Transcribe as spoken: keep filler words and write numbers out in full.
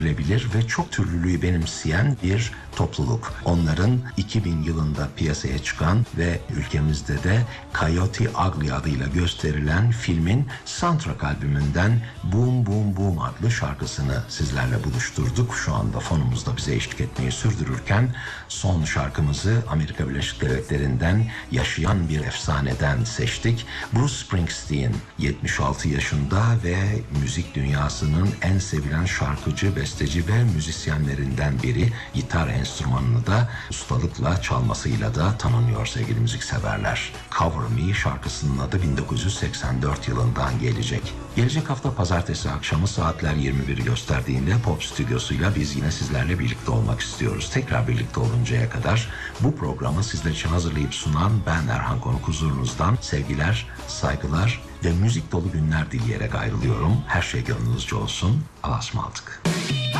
bilir ve çok türlülüğü benimseyen bir topluluk. Onların iki bin yılında piyasaya çıkan ve ülkemizde de Coyote Ugly adıyla gösterilen filmin soundtrack albümünden Boom Boom Boom adlı şarkısını sizlerle buluşturduk. Şu anda fonumuzda bize eşlik etmeyi sürdürürken son şarkımızı Amerika Birleşik Devletleri'nden yaşayan bir efsaneden seçtik. Bruce Springsteen yetmiş altı yaşında ve müzik dünyasının en sevilen şarkıcı, besteci ve müzisyenlerinden biri. Gitar enstrümanını da ustalıkla çalmasıyla da tanınıyor sevgili müzikseverler. Cover Me şarkısının adı bin dokuz yüz seksen dört yılından gelecek. Gelecek hafta pazartesi akşamı saatler yirmi biri gösterdiğinde Pop Stüdyosu'yla biz yine sizlerle birlikte olmak istiyoruz. Tekrar birlikte oluncaya kadar bu programı sizler için hazırlayıp sunan ben Erhan Konuk huzurunuzdan sevgiler, saygılar ve müzik dolu günler dileyerek ayrılıyorum. Her şey gönlünüzce olsun. Allah'a ısmarladık.